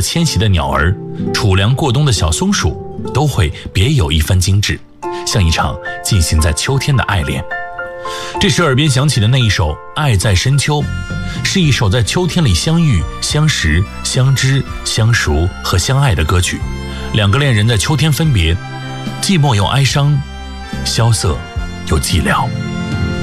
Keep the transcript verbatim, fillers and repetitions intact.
迁徙的鸟儿，储粮过冬的小松鼠，都会别有一番精致，像一场进行在秋天的爱恋。这时耳边响起的那一首《爱在深秋》，是一首在秋天里相遇、相识、相知、相熟和相爱的歌曲。两个恋人在秋天分别，寂寞又哀伤，萧瑟又寂寥。